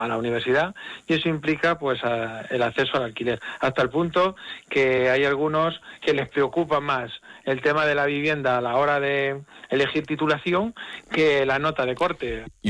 a la universidad, y eso implica pues el acceso al alquiler, hasta el punto que hay algunos que les preocupa más el tema de la vivienda a la hora de elegir titulación que la nota de corte.